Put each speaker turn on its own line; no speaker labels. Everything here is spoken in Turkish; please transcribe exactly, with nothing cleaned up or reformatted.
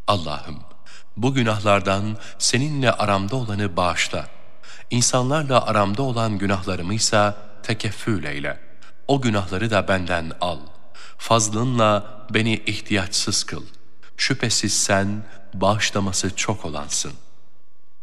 Allah'ım, bu günahlardan seninle aramda olanı bağışla. İnsanlarla aramda olan günahlarımı ise tekeffül eyle. O günahları da benden al. Fazlınla beni ihtiyaçsız kıl. Şüphesiz sen bağışlaması çok olansın.